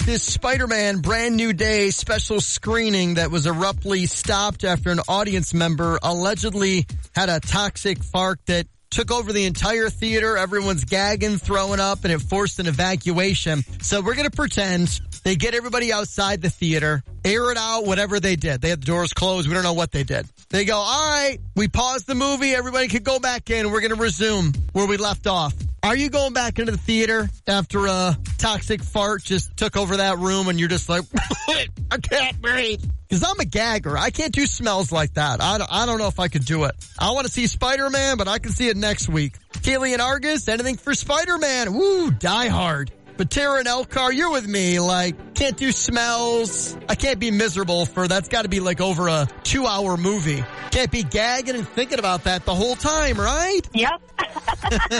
this Spider-Man Brand New Day special screening that was abruptly stopped after an audience member allegedly had a toxic fart that took over the entire theater. Everyone's gagging, throwing up, and it forced an evacuation. So we're going to pretend they get everybody outside the theater, air it out, whatever they did. They had the doors closed. We don't know what they did. They go, all right, we paused the movie. Everybody could go back in. We're going to resume where we left off. Are you going back into the theater after a toxic fart just took over that room and you're just like, I can't breathe? Because I'm a gagger. I can't do smells like that. I don't know if I could do it. I want to see Spider-Man, but I can see it next week. Kaylee and Argus, anything for Spider-Man? Woo, Die Hard. But Tara and Elcar, you're with me. Like, can't do smells. I can't be miserable that's got to be like over a 2-hour movie. Can't be gagging and thinking about that the whole time, right? Yep.